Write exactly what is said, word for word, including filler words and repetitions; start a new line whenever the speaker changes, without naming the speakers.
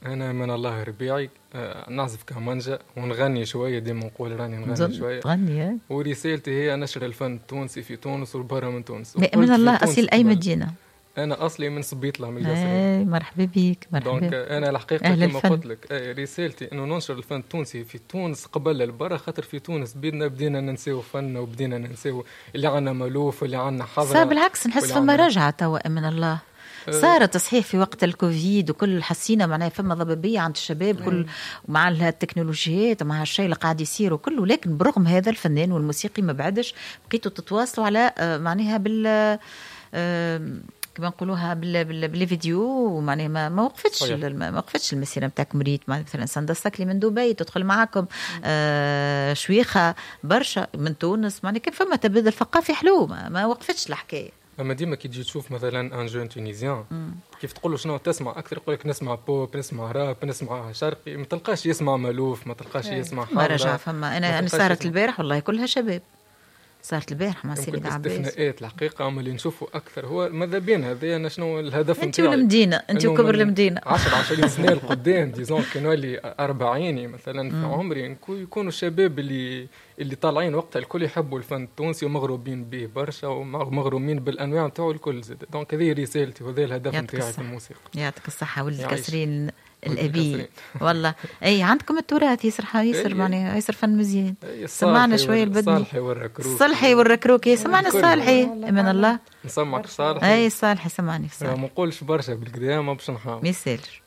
انا من الله ربيعي، آه نعزف كمانجا ونغني شويه، ديما نقول راني نغني شويه.
تغني؟
ورسالتي هي نشر الفن التونسي في تونس وبرا من تونس.
من الله اصيل اي مدينه؟
انا اصلي من صبيطله من القصرين.
اي مرحبا بك مرحبا.
دونك انا الحقيقه كما قلت لك رسالتي انه ننشر الفن التونسي في تونس قبل البرا، خاطر في تونس بدنا بدينا ننساو فن وبدينا ننساو اللي عندنا مالوف واللي عندنا حضره.
صار بالعكس نحس فما رجعه توا من الله. صارت صحيح في وقت الكوفيد وكل حسينا معناها فما ضبابيه عند الشباب كل مع التكنولوجيات ومع الشيء اللي قاعد يصير وكله، ولكن برغم هذا الفنان والموسيقي ما بعدش بقيتوا تتواصلوا على معناها بال كما نقولوها بالفيديو، ومعناها ما, ما وقفتش ما وقفتش المسيره نتاعكم. ريت مثلا سندسك لي من دبي تدخل معكم آه شويخه برشا من تونس، معناها كان فما تبادل ثقافي حلو، ما, ما وقفتش الحكايه.
اما ديما كي تجي تشوف مثلا ان جون تونيزيان كيف تقول له شنو تسمع اكثر، يقول لك نسمع بوب، نسمع راب، نسمع شرقي، ما تلقاش يسمع مالوف، ما تلقاش يسمع حاجه.
ما رجع فما انا انا صارت البارح والله كلها شباب، صارت البارح مع سيدي عباس.
استثناءات الحقيقه، هم اللي نشوفوا اكثر هو ماذا بين هذا. انا شنو الهدف
نتاعي؟ انت والمدينه، انت وكبر المدينه
عشرة عشرين سنه القدام ديزون كانوا لي أربعين مثلا في عمري، يكونوا الشباب اللي اللي طالعين وقتها الكل يحبوا الفن التونسي ومغروبين به برشا ومغرومين بالانواع نتاعو الكل زاد. دونك هذه رسالتي وهذا الهدف نتاعي في الموسيقى.
يعطيك الصحه ولد الكسرين الأبي والله. أي عندكم التراث ياسر ياسر معناها ياسر فن مزيان. سمعنا شوية البدني
صالحي والركروك
صالحي والركروك سمعنا الصالحي من الله
نسمعك صالحي.
أي صالحي سمعني
ما نقولش برشا بالكدا ما باش نحاول
ما يسالش.